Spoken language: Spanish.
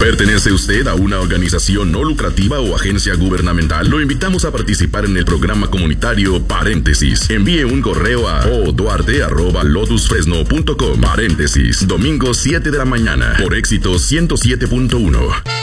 ¿Pertenece usted a una organización no lucrativa o agencia gubernamental? Lo invitamos a participar en el programa comunitario Paréntesis. Envíe un correo a oduarte@lotusfresno.com. Paréntesis, domingo 7 de la mañana, por Éxito 107.1.